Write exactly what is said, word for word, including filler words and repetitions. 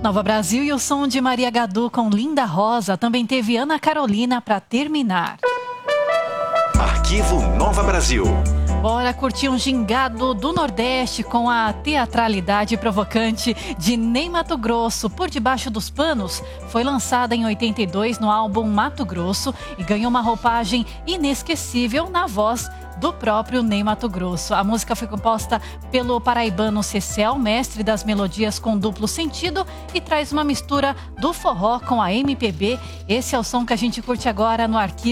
Nova Brasil e o som de Maria Gadu com Linda Rosa. Também teve Ana Carolina para terminar. Arquivo Nova Brasil. Bora curtir um gingado do Nordeste com a teatralidade provocante de Ney Matogrosso. Por Debaixo dos Panos foi lançada em oitenta e dois no álbum Mato Grosso e ganhou uma roupagem inesquecível na voz do próprio Ney Matogrosso. A música foi composta pelo paraibano Cecel, mestre das melodias com duplo sentido, e traz uma mistura do forró com a M P B. Esse é o som que a gente curte agora no Arquivo